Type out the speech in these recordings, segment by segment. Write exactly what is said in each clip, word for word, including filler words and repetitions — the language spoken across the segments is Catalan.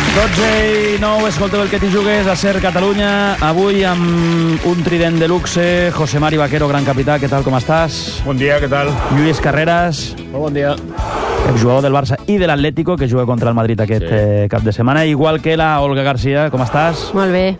dotze i nou, escolteu el que t'hi jugues a Ser Catalunya. Avui amb un trident de luxe, José Mari Vaquero, gran capità, què tal, com estàs? Bon dia, què tal? Lluís Carreras. Molt bon dia. Exjugador del Barça i de l'Atlético, que juga contra el Madrid aquest sí. eh, cap de setmana. Igual que la Olga García, com estàs? Molt bé.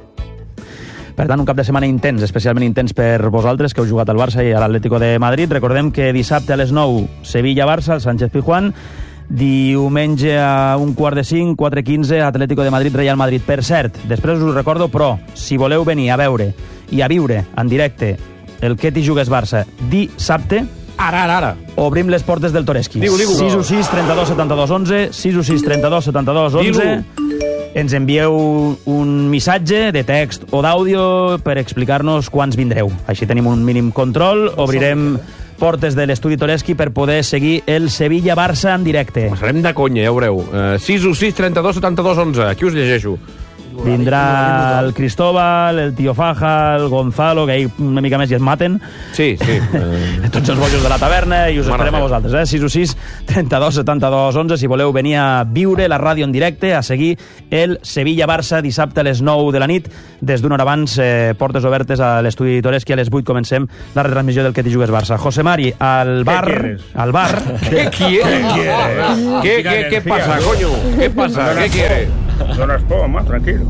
Per tant, un cap de setmana intens, especialment intens per vosaltres, que heu jugat al Barça i a l'Atlético de Madrid. Recordem que dissabte a les nou, Sevilla-Barça, al Sánchez Pizjuán. Diumenge a un quart de cinc, quatre quinze, Atlético de Madrid, Real Madrid. Per cert, després us ho recordo, però si voleu venir a veure i a viure en directe el que t'hi jugues Barça dissabte, Ara, ara, ara. obrim les portes del Toreski. Digo, digo. sis u sis, trenta-dos, setanta-dos, onze, sis u sis, trenta-dos, setanta-dos, onze. Ens envieu un missatge de text o d'àudio per explicar-nos quants vindreu. Així tenim un mínim control. Obrirem portes de l'estudi Toreski per poder seguir el Sevilla-Barça en directe. Passarem de conya, ja veureu. Uh, sis u sis, trenta-dos, setanta-dos, onze. Aquí us llegeixo. Vindrà el Cristóbal, el Tio Faja, el Gonzalo, que ahir una mica més i es maten. Sí, sí. Uh... Tots els bojos de la taverna, i us Mare esperem a meva. vosaltres. Eh? sis u sis, trenta-dos, setanta-dos, onze, si voleu venir a viure la ràdio en directe, a seguir el Sevilla-Barça dissabte a les nou de la nit. Des d'una hora abans, eh, portes obertes a l'estudi Toreski. A les vuit comencem la retransmissió del que t'hi jugues Barça. José Mari, al bar... Al bar... ¿Qué quiere? ¿Qué, qué, qué pasa, coño? ¿Qué pasa? ¿Qué quiere? Dones por, home, tranquil.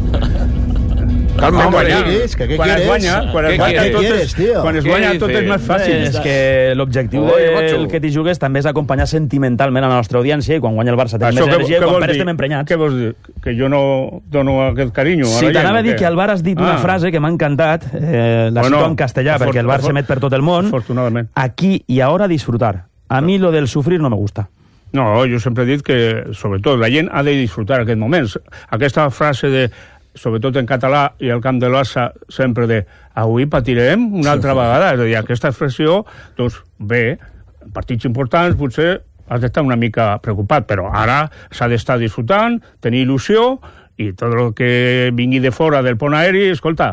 Calma, Home, guanyar. ¿qué quieres? ¿Qué Quan es quieres? guanya, quan Què es guanya quieres? tot ¿Qué és, quieres, tío? quan es Què guanya dices? tot és més fàcil. És que l'objectiu Oi, del macho. que t'hi jugues també és acompanyar sentimentalment a la nostra audiència, i quan guanya el Barça tenim Això més què- energia i què quan vols perd dir? estem emprenyats. Què vols dir? Que jo no dono aquest carinyo a Sí, la gent? t'anava a o dir què? que al bar has dit una Ah. frase que m'ha encantat, eh, la Bueno, cito en castellà, afort- perquè el bar afort- s'emet per tot el món. Afortunadament. Aquí y ahora disfrutar. A mi lo del sufrir no me gusta. No, jo sempre he dit que, sobretot, la gent ha de disfrutar aquests moments. Aquesta frase de, sobretot en català i al camp del Barça, sempre de avui patirem una altra vegada. És a dir, aquesta expressió, doncs, bé, en partits importants potser has d'estar una mica preocupat, però ara s'ha d'estar disfrutant, tenir il·lusió, i tot el que vingui de fora del pont aeri, escolta,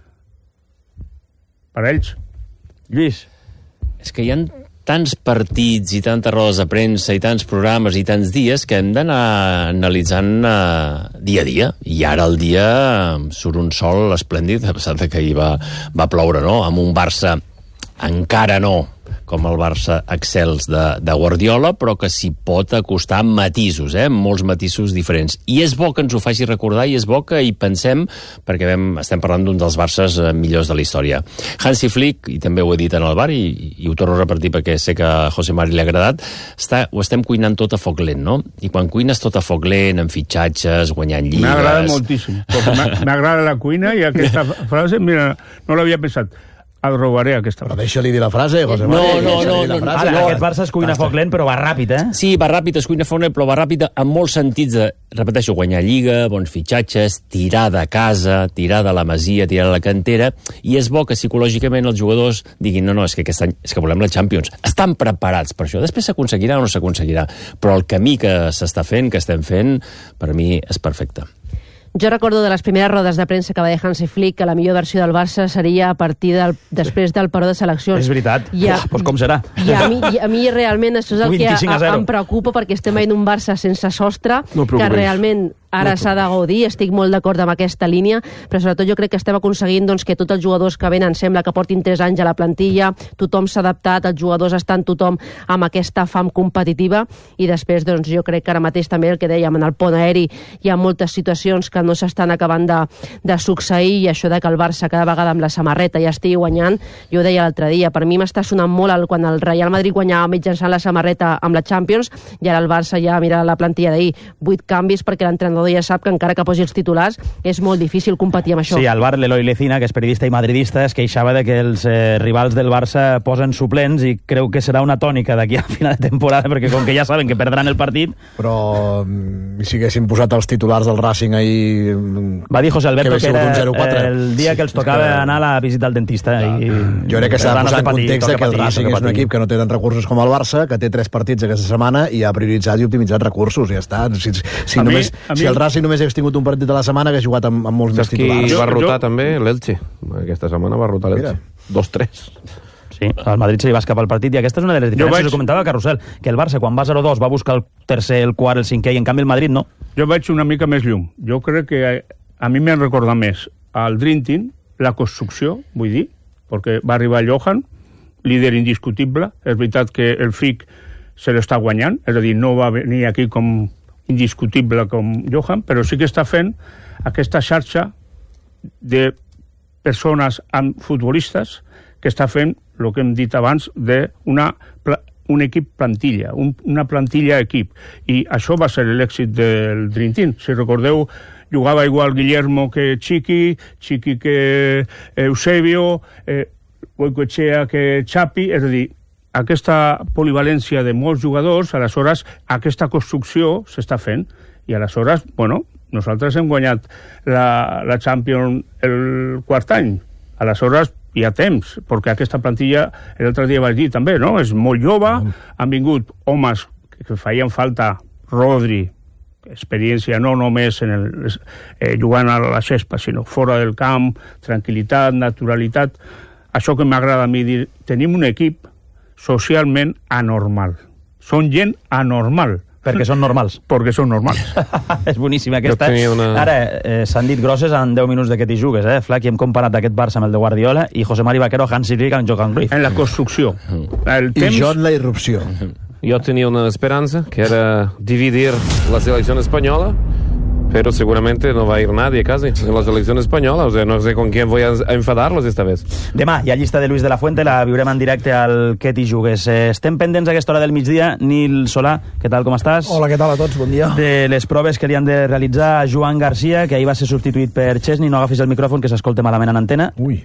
per ells. Lluís. És que hi ha tants partits i tantes rodes de premsa i tants programes i tants dies que hem d'anar analitzant uh, dia a dia. I ara el dia surt un sol esplèndid, a pesar que ahir va, va ploure, no? Amb un Barça encara no com el Barça excels de, de Guardiola, però que s'hi pot acostar amb matisos, eh? Amb molts matisos diferents. I és bo que ens ho faci recordar, i és bo que hi pensem, perquè vam, estem parlant d'un dels Barças eh, millors de la història. Hansi Flick, i també ho he dit en el bar, i, i ho torno a repetir perquè sé que a José Mari li ha agradat, està, ho estem cuinant tot a foc lent, no? I quan cuines tot a foc lent, amb fitxatges, guanyant lligues... M'agrada moltíssim. M'agrada la cuina, i aquesta frase, mira, no l'havia pensat. El robaré, aquesta Però frase. deixa-li dir la frase, José Mari. No, no, deixa-li no, dir la no, frase. Ara, aquest Barça es cuina a foc lent, però va ràpid, eh? Sí, va ràpid, es cuina a foc lent, però va ràpid en molts sentits de, repeteixo, guanyar lliga, bons fitxatges, tirar de casa, tirar de la masia, tirar de la cantera, i és bo que psicològicament els jugadors diguin, no, no, és que aquest any és que volem la Champions. Estan preparats per això. Després s'aconseguirà o no s'aconseguirà, però el camí que s'està fent, que estem fent, per mi és perfecte. Jo recordo de les primeres rodes de premsa que va dir Hansi Flick que la millor versió del Barça seria a partir del, després del paró de seleccions. És veritat. I a, Uf, doncs com serà? I a, mi, I a mi realment això és el que vint-i-cinc a zero. em preocupa, perquè estem veient un Barça sense sostre, No que preocupis. realment ara s'ha de gaudir, estic molt d'acord amb aquesta línia, però sobretot jo crec que estem aconseguint doncs, que tots els jugadors que venen sembla que portin tres anys a la plantilla, tothom s'ha adaptat, els jugadors estan tothom amb aquesta fam competitiva, i després doncs, jo crec que ara mateix també el que dèiem, en el pont aeri hi ha moltes situacions que no s'estan acabant de, de succeir, i això de que el Barça cada vegada amb la samarreta ja estigui guanyant, jo ho deia l'altre dia, per mi m'està sonant molt el, quan el Real Madrid guanyava mitjançant la samarreta amb la Champions, i ara el Barça ja mira la plantilla d'ahir, vuit canvis perquè l'entrenador ja sap que encara que posi els titulars és molt difícil competir amb això. Sí, al bar l'Eloi Lecina, que és periodista i madridista, es queixava de que els eh, rivals del Barça posen suplents, i creu que serà una tònica d'aquí a final de temporada, perquè com que ja saben que perdran el partit... Però mm, si haguessin posat els titulars del Racing ahir... Va dir José Alberto que, que era un zero quatre. el dia Sí, que els és tocava que... anar a la visita al dentista. Ah, I, jo crec que s'ha de posar en patir, context de que el patir, Racing és un patir. equip que no té tants recursos com el Barça, que té tres partits aquesta setmana i ha prioritzat i optimitzat recursos, i ja està. Si, si, A mi- només, a mi- si el Racing només hagués tingut un partit de la setmana, que ha jugat amb, amb molts més Saps qui titulars. Jo- va rotar jo- també? L'Elche. Aquesta setmana va rotar l'Elche. Mira. Dos tres. Sí, al Madrid se li va escapar el partit i aquesta és una de les diferències, vaig... ho comentava Carrusel, que el Barça quan va zero dos va buscar el tercer, el quart, el cinquè i en canvi el Madrid no. Jo vaig una mica més llum. Jo crec que a, a mi m'han recordat més al Dream Team, la construcció, vull dir, perquè va arribar Johan, líder indiscutible. És veritat que el F I C se l'està guanyant, és a dir, no va venir aquí com indiscutible com Johan, però sí que està fent aquesta xarxa de persones amb futbolistes que està fent el que hem dit abans d'una un equip plantilla, un, una plantilla equip. I això va ser l'èxit del Dream Team. Si recordeu, jugava igual Guillermo que Chiqui, Chiqui que Eusebio, eh, Goicoechea que Xapi, és a dir, aquesta polivalència de molts jugadors, aleshores aquesta construcció s'està fent. I aleshores, bueno, nosaltres hem guanyat la, la Champions el quart any. Aleshores, hi ha temps, perquè aquesta plantilla, l'altre dia vaig dir també, no? És molt jove, mm. han vingut homes que feien falta, Rodri, experiència no només en el, eh, jugant a la xespa, sinó fora del camp, tranquil·litat, naturalitat. Això que m'agrada a mi dir, tenim un equip socialment anormal. Són gent anormal. Perquè són normals. Perquè són normals. És boníssima aquesta. Una... Ara, eh, s'han dit grosses en deu minuts de que t'hi jugues, eh? Flac, i hem comparat aquest Barça amb el de Guardiola i José Mari Vaquero, Hansi Flick amb Johan Cruyff. En la construcció. El temps... I jo en la irrupció. Jo tenia una esperança, que era dividir la selecció espanyola, pero seguramente no va a ir nadie casi en la selección española, o sea, no sé con quién voy a enfadarlos esta vez. Demà hi ha llista de Luis de la Fuente, la viurem en directe al Que t'hi jugues. Estem pendents a aquesta hora del migdia. Nil Solà, què tal, com estàs? Hola, què tal a tots, bon dia. De les proves que li han de realitzar a Joan Garcia, que ahir va ser substituït per Chesney. No agafis el micròfon, que s'escolta malament en antena. Ui.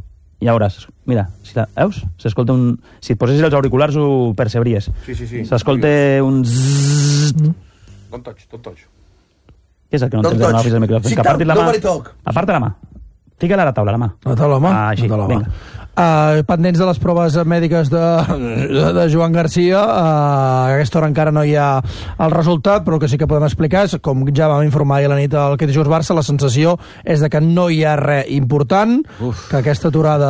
Ja veuràs. Mira, si la... veus? S'escolta un... Si et posessis els auriculars ho percebries. Sí, sí, sí. S'escolta un zzz... Don't touch, don't touch. Què és el que no entens? No agafis el micròfon. Que apartis la mà. Aparta la mà. Fica-la a la taula, la mà. A la taula, la mà? Ah, així, la vinga. Uh, pendents de les proves mèdiques de, de, de Joan Garcia, uh, a aquesta hora encara no hi ha el resultat, però el que sí que podem explicar és, com ja vam informar ahir a la nit al Que t'hi jugues Barça, la sensació és de que no hi ha res important, Uf. que aquesta aturada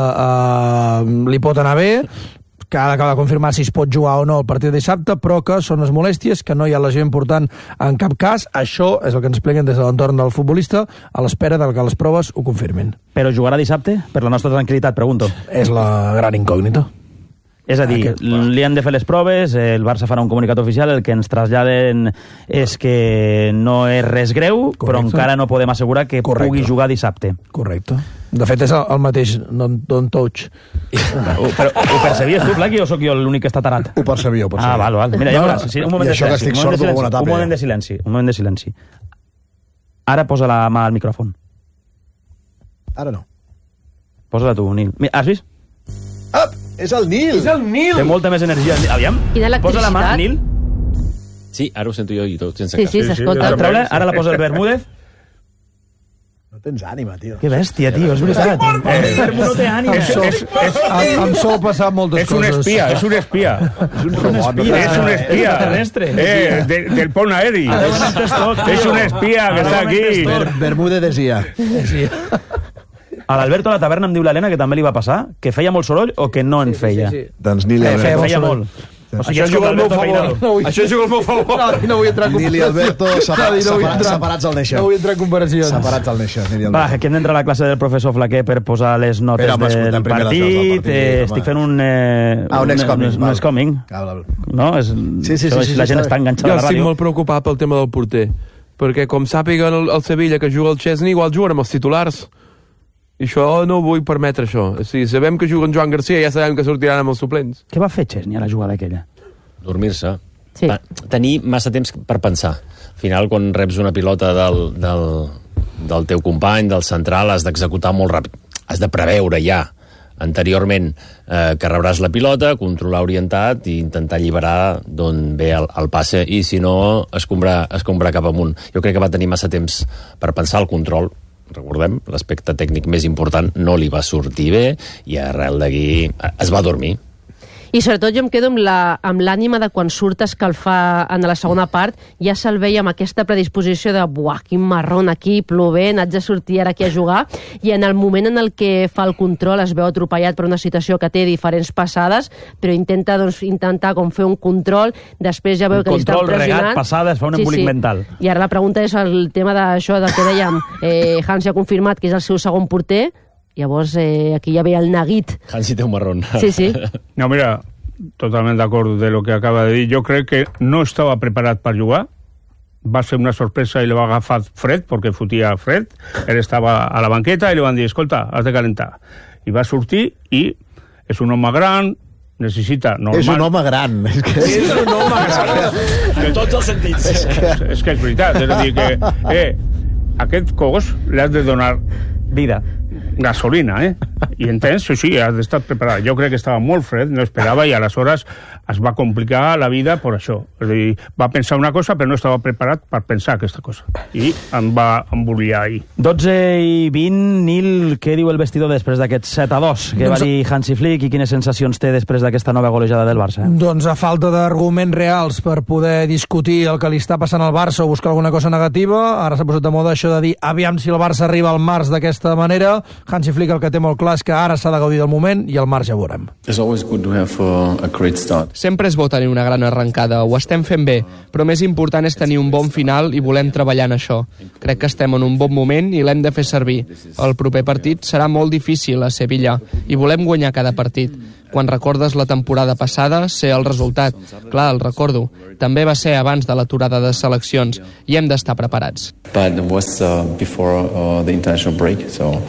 uh, li pot anar bé, que ha d'acabar de confirmar si es pot jugar o no el partit de dissabte, però que són les molèsties, que no hi ha lesió important en cap cas. Això és el que ens expliquen des de l'entorn del futbolista, a l'espera de que les proves ho confirmin. Però jugarà dissabte? Per la nostra tranquil·litat, pregunto. És la gran incògnita. És a dir, Aquest... li han de fer les proves, el Barça farà un comunicat oficial, el que ens traslladen és que no és res greu, Correcte. Però encara no podem assegurar que Correcte. Pugui jugar dissabte. Correcte. De fet, és el mateix, don't, don't touch. Ho, però, ho percebies tu, Plaqui, o sóc jo l'únic que està tarat? Ho percebia, ho percebia. Ah, val, val. Mira, ja veuràs. Sí, un moment de silenci. Un moment de silenci. Un moment de silenci. Un moment de silenci. Ara posa la mà al micròfon. Ara no. Posa-la tu, Nil. Mira, has vist? Ah, és el Nil! És el Nil! Té molta més energia. Aviam, posa la mà, Nil. Sí, ara ho sento jo i tot, sense sí, cap. sí, s'escolta. Sí, sí, ara la posa el Bermúdez. No tens ànima, tio. Que bèstia, tio, és veritat. El Bermúdez no té ànima. És, és, és, em, em sol passar moltes és coses. És un espia, és un espia. És un robot. És un espia. terrestre. Eh, de, del pont aeri. És un espia que està aquí. Ber Bermúdez desia. A l'Alberto a la taverna em diu l'Helena, que també li va passar, que feia molt soroll o que no en feia. Sí, sí, sí. Doncs Nil i Alberto. Alberto. Feia molt. O sigui, això juga al meu favor. No vull... Això juga al meu favor. No, no vull entrar en Nil i Alberto separ no separ separats al néixer. No vull entrar en comparacions. Separats al néixer, Nil i Va, Alberto. que hem d'entrar a la classe del professor Flaquer per posar les notes Espera, home, del escoltem primer les partit. del partit, Eh, home. estic fent un... Eh, Ah, un next coming, Un val. next coming. Val, val. No? És, Sí, sí, sí, això, sí, la sí, gent està està bé. enganxada Jo a la estic ràdio. molt preocupat pel tema del porter, perquè com sàpiga el, el Sevilla que juga el Chesney, igual juguen amb els titulars. I això no vull permetre això. O sigui, sabem que juguen Joan Garcia, ja sabem que sortiran amb els suplents. Què va fer Chesney a la jugada aquella? Dormir-se. Sí. Pa- Tenir massa temps per pensar. Al final, quan reps una pilota del, del, del teu company, del central, has d'executar molt ràpid. Has de preveure ja anteriorment eh, que rebràs la pilota, controlar orientat i intentar alliberar d'on ve el, el passe, i si no, escombrar, escombrar cap amunt. Jo crec que va tenir massa temps per pensar el control. Recordem, l'aspecte tècnic més important no li va sortir bé i arrel d'aquí es va dormir. I sobretot jo em quedo amb la- amb l'ànima de quan surt a escalfar en la segona part, ja se'l veia amb aquesta predisposició de buah, quin marrón aquí, plovent, haig de sortir ara aquí a jugar, i en el moment en el que fa el control es veu atropellat per una situació que té diferents passades, però intenta doncs, intentar com fer un control, després ja veu Un que li estan control, pressionant. regat, passades, fa un embolic mental. I ara la pregunta és el tema d'això del que dèiem, eh, Hans ja ha confirmat que és el seu segon porter, llavors eh, aquí ja ve el neguit. Hansi té un marrón. Sí, sí. No, mira, totalment d'acord de lo que acaba de dir. Jo crec que no estava preparat per jugar. Va ser una sorpresa i li va agafar fred, perquè fotia fred. Ell estava a la banqueta i li van dir, escolta, has de calentar. I va sortir i és un home gran, necessita normal... És un home gran. És, que... És un home gran. En tots els sentits. És, és que és veritat. És a dir que, eh, aquest cos li has de donar Vida. gasolina, eh? I entens? Sí, sí, has d'estar preparat. Jo crec que estava molt fred, no esperava, i aleshores es va complicar la vida per això. És a dir, va pensar una cosa, però no estava preparat per pensar aquesta cosa. I em va embolicar ahir. dotze i vint, Nil, què diu el vestidor després d'aquest set a dos? Què va dir Hansi Flick i quines sensacions té després d'aquesta nova golejada del Barça? Eh? Doncs a falta d'arguments reals per poder discutir el que li està passant al Barça o buscar alguna cosa negativa, ara s'ha posat de moda això de dir aviam si el Barça arriba al març d'aquesta manera. Hansi Flick el que té molt clar és que ara s'ha de gaudir del moment i al març ja ho veurem. It's always good to have a, a great start. Sempre és bo tenir una gran arrencada, ho estem fent bé, però més important és tenir un bon final i volem treballar en això. Crec que estem en un bon moment i l'hem de fer servir. El proper partit serà molt difícil a Sevilla i volem guanyar cada partit. Quan recordes la temporada passada, sé el resultat. Clar, el recordo. També va ser abans de l'aturada de seleccions i hem d'estar preparats. But it was uh, before uh, the international break, so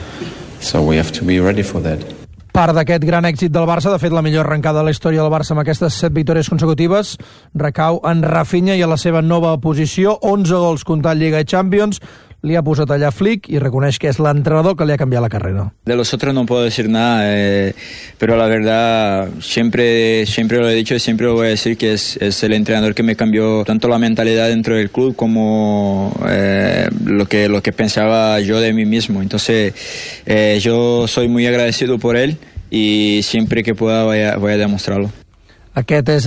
so we have to be ready for that. Part d'aquest gran èxit del Barça, de fet la millor arrencada de la història del Barça amb aquestes set victòries consecutives, recau en Rafinha i a la seva nova posició, onze gols comptant Lliga i Champions, li ha posat allà Flick i reconeix que és l'entrenador que li ha canviat la carrera. De los otros no puedo decir nada, eh, pero la verdad siempre, siempre lo he dicho y siempre lo voy a decir que es, es el entrenador que me cambió tanto la mentalidad dentro del club como eh, lo que, lo que pensaba yo de mí mismo. Entonces eh, yo soy muy agradecido por él y siempre que pueda voy a, voy a demostrarlo. Aquest és